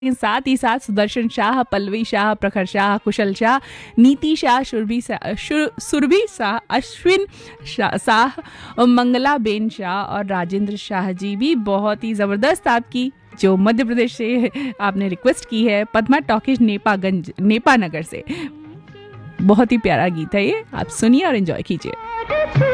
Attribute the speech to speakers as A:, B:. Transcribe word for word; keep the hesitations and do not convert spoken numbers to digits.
A: साथ ही साथ सुदर्शन शाह, पल्लवी शाह, प्रखर शाह, कुशल शाह, नीति शाह, सुरभि शाह, सुरभि शाह, अश्विन शाह, शाह मंगला बेन शाह और राजेंद्र शाह जी भी बहुत ही ज़बरदस्त आपकी जो मध्य प्रदेश से आपने रिक्वेस्ट की है, पद्मा टॉकीज नेपागंज नेपानगर से। बहुत ही प्यारा गीत है ये, आप सुनिए और एंजॉय कीजिए।